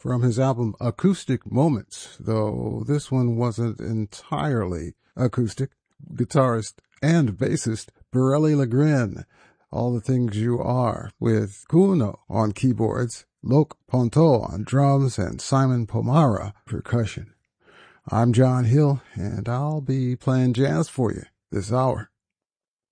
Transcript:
from his album Acoustic Moments, though this one wasn't entirely acoustic. Guitarist and bassist Borelli Legrin, All the Things You Are, with Kuno on keyboards, Lok Ponto on drums, and Simon Pomara percussion. I'm John Hill, and I'll be playing jazz for you this hour.